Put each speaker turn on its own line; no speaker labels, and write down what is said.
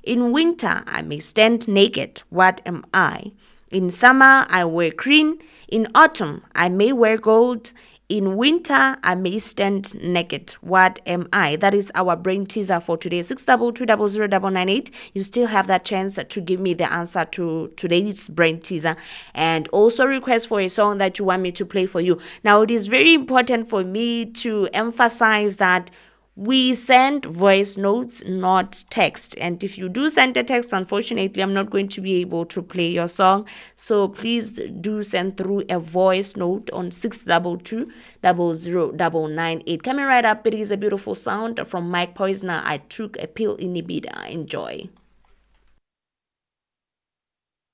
In winter, I may stand naked. What am I? In summer, I wear green. In autumn, I may wear gold. In winter, I may stand naked. What am I? That is our brain teaser for today. 622000998. You still have that chance to give me the answer to today's brain teaser. And also request for a song that you want me to play for you. Now, it is very important for me to emphasize that we send voice notes, not text. And if you do send a text, unfortunately, I'm not going to be able to play your song. So please do send through a voice note on 622000998. Coming right up, it is a beautiful sound from Mike Poisner. I took a pill in Ibiza. Enjoy.